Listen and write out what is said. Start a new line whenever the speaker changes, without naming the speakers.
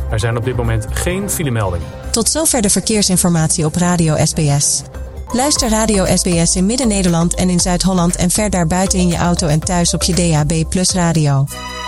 Er zijn op dit moment geen filemeldingen.
Tot zover de verkeersinformatie op Radio SBS. Luister Radio SBS in Midden-Nederland en in Zuid-Holland en ver daarbuiten in je auto en thuis op je DAB+ radio.